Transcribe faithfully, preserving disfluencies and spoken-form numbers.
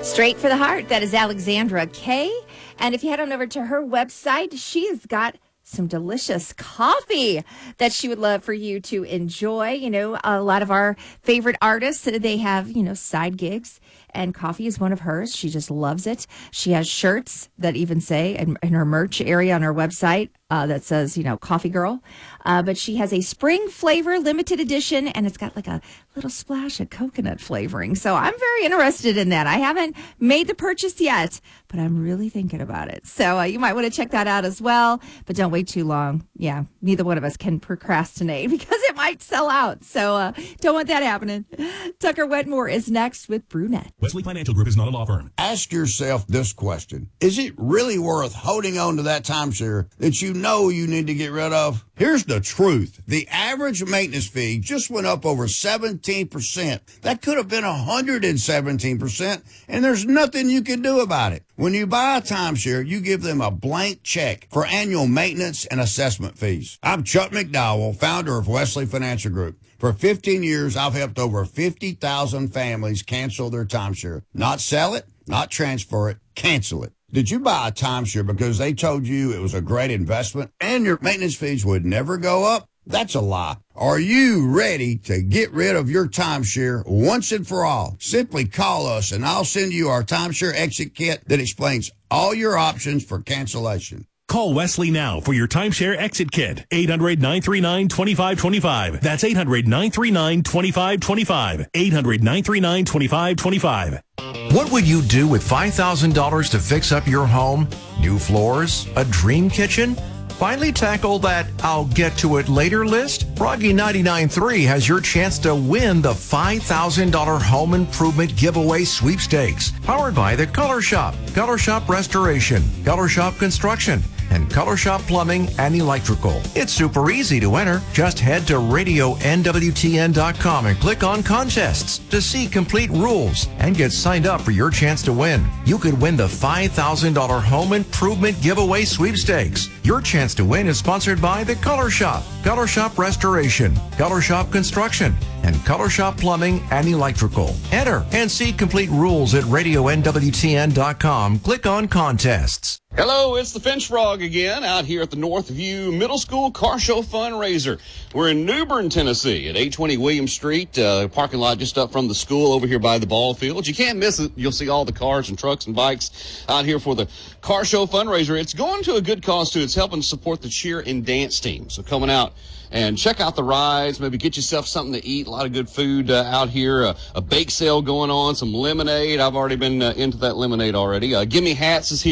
Straight for the Heart. That is Alexandra Kay. And if you head on over to her website, she has got some delicious coffee that she would love for you to enjoy. You know, a lot of our favorite artists, they have, you know, side gigs, and coffee is one of hers. She just loves it. She has shirts that even say in, in her merch area on her website uh, that says, you know, Coffee Girl. Uh, but she has a spring flavor limited edition, and it's got like a little splash of coconut flavoring. So I'm very interested in that. I haven't made the purchase yet, but I'm really thinking about it. So uh, you might want to check that out as well, but don't wait too long. Yeah, neither one of us can procrastinate because it might sell out. So uh, don't want that happening. Tucker Wetmore is next with Brunette. Wesley Financial Group is not a law firm. Ask yourself this question. Is it really worth holding on to that timeshare that you know you need to get rid of? Here's the truth. The average maintenance fee just went up over seventeen percent. That could have been one hundred seventeen percent, and there's nothing you can do about it. When you buy a timeshare, you give them a blank check for annual maintenance and assessment fees. I'm Chuck McDowell, founder of Wesley Financial Group. For fifteen years, I've helped over fifty thousand families cancel their timeshare. Not sell it, not transfer it, cancel it. Did you buy a timeshare because they told you it was a great investment and your maintenance fees would never go up? That's a lie. Are you ready to get rid of your timeshare once and for all? Simply call us and I'll send you our timeshare exit kit that explains all your options for cancellation. Call Wesley now for your timeshare exit kit. eight hundred, nine three nine, two five two five. That's eight hundred, nine three nine, two five two five. eight hundred, nine three nine, two five two five. What would you do with five thousand dollars to fix up your home? New floors? A dream kitchen? Finally tackle that I'll get to it later list? Froggy ninety-nine point three has your chance to win the five thousand dollars Home Improvement Giveaway Sweepstakes. Powered by the Color Shop, Color Shop Restoration, Color Shop Construction, and Color Shop Plumbing and Electrical. It's super easy to enter. Just head to radio N W T N dot com and click on contests to see complete rules and get signed up for your chance to win. You could win the five thousand dollars Home Improvement Giveaway Sweepstakes. Your chance to win is sponsored by the Color Shop, Color Shop Restoration, Color Shop Construction, and Color Shop Plumbing and Electrical. Enter and see complete rules at radio N W T N dot com. Click on contests. Hello, it's the Finch Frog again, out here at the Northview Middle School Car Show Fundraiser. We're in New Bern, Tennessee, at eight twenty William Street, uh, parking lot just up from the school over here by the ball field. You can't miss it. You'll see all the cars and trucks and bikes out here for the Car Show Fundraiser. It's going to a good cause, too. It's helping support the cheer and dance team. So coming out and check out the rides, maybe get yourself something to eat. A lot of good food uh, out here. Uh, a bake sale going on, some lemonade. I've already been uh, into that lemonade already. Uh, Gimme Hats is here.